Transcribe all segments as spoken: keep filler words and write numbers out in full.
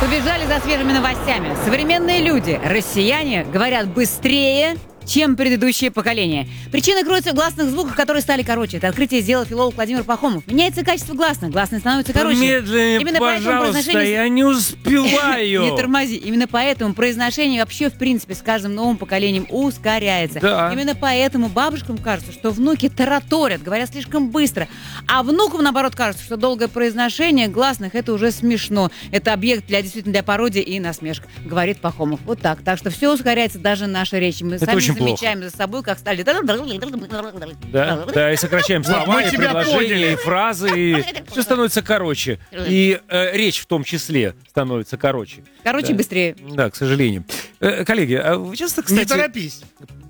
Побежали за свежими новостями. Современные люди, россияне, говорят быстрее, чем предыдущее поколение. Причина кроется в гласных звуках, которые стали короче. Это открытие сделал филолог Владимир Пахомов. Меняется качество гласных, гласные становятся короче. Медленнее, Именно пожалуйста, произношение... я не успеваю. Не тормози. Именно поэтому произношение вообще, в принципе, с каждым новым поколением ускоряется. Да. Именно поэтому бабушкам кажется, что внуки тараторят, говорят слишком быстро. А внукам, наоборот, кажется, что долгое произношение гласных — это уже смешно. Это объект для действительно для пародии и насмешек, говорит Пахомов. Вот так. Так что все ускоряется, даже наша речь. Мы Это сами очень замечаем плохо. за собой, как стали... Да, да, и сокращаем слова, мы и тебя предложения, поняли. и фразы, и все становится короче. И э, речь в том числе становится короче. Короче, Да. быстрее. Да, к сожалению. Э, коллеги, а вы часто, Не кстати, торопись.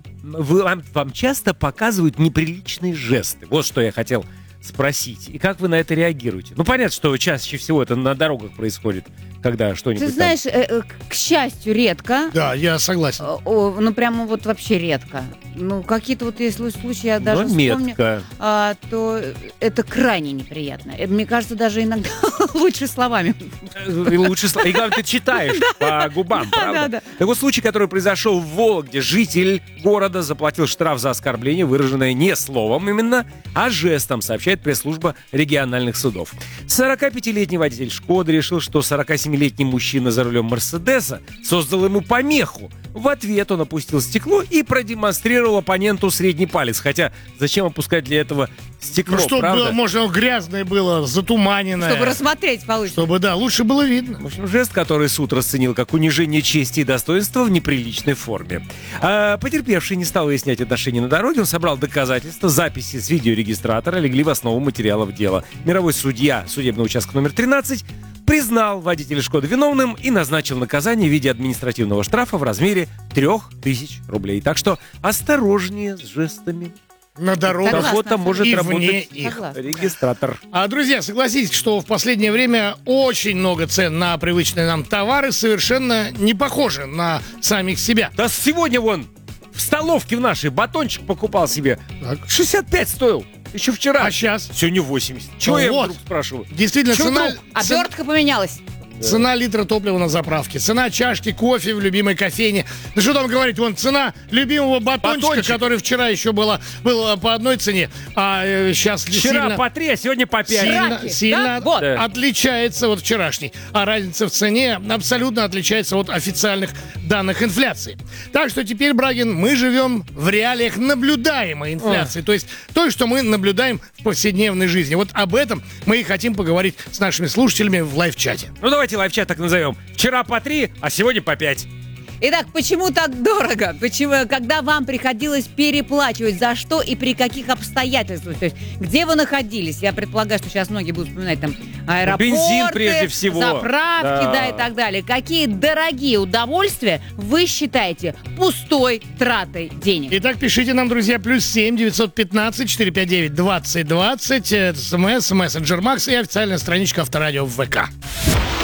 вы, вам, вам часто показывают неприличные жесты? Вот что я хотел спросить. И как вы на это реагируете? Ну, понятно, что чаще всего это на дорогах происходит, когда что-нибудь Ты знаешь, э, э, к счастью, редко. Да, я согласен. О, о, ну, прямо вот вообще редко. Ну, какие-то вот если случаи я там, даже но вспомню, метко. а, то это крайне неприятно. Это, мне кажется, даже иногда лучше словами. И лучше слова. И главное, ты читаешь по губам, правда? да, да. Так вот, случай, который произошел в Вологде. Житель города заплатил штраф за оскорбление, выраженное не словом именно, а жестом, сообщает пресс-служба региональных судов. сорокапятилетний водитель «Шкоды» решил, что сорокасемилетний мужчина за рулем «Мерседеса» создал ему помеху. В ответ он опустил стекло и продемонстрировал оппоненту средний палец. Хотя зачем опускать для этого стекло, Ну, чтобы, правда? можно, грязное было, затуманенное. Чтобы рассмотреть получше. Чтобы, да, лучше было видно. В общем, жест, который суд расценил как унижение чести и достоинства в неприличной форме. А потерпевший не стал выяснять отношения на дороге, он собрал доказательства, записи с видеорегистратора легли в основу материалов дела. Мировой судья судебного участка номер тринадцать признал водителя «Шкоды» виновным и назначил наказание в виде административного штрафа в размере трех тысяч рублей. Так что осторожнее с жестами. На дорогах. Согласна. Кого-то может И вне работать их. Согласна. регистратор. А, друзья, согласитесь, что в последнее время очень много цен на привычные нам товары совершенно не похожи на самих себя. Да сегодня вон в столовке в нашей батончик покупал себе. Так. шестьдесят пять стоил. Еще вчера. А сейчас? Сегодня восемьдесят. Чего Ну я вот. вдруг спрашиваю? Действительно, Чё цена, вдруг? цена, Обертка поменялась. цена литра топлива на заправке, цена чашки кофе в любимой кофейне. Да что там говорить, вон цена любимого батончика, Батончик. который вчера еще было, было по одной цене, а э, сейчас Вчера сильно... по три, а сегодня по пять. Сильно, Раки, сильно да? Вот. Да. отличается от вчерашней. А разница в цене абсолютно отличается от официальных данных инфляции. Так что теперь, Брагин, мы живем в реалиях наблюдаемой инфляции. То есть той, что мы наблюдаем в повседневной жизни. Вот об этом мы и хотим поговорить с нашими слушателями в лайв-чате. Ну давайте лайв-чат так назовем. Вчера по три, а сегодня по пять. Итак, почему так дорого? Почему, когда вам приходилось переплачивать, за что и при каких обстоятельствах? То есть, где вы находились? Я предполагаю, что сейчас многие будут вспоминать там аэропорты, Бензин прежде всего. заправки, да. Да. и так далее. Какие дорогие удовольствия вы считаете пустой тратой денег? Итак, пишите нам, друзья, плюс семь девятьсот пятнадцать четыреста пятьдесят девять двадцать двадцать, смс, мессенджер Макс и официальная страничка Авторадио в ВК.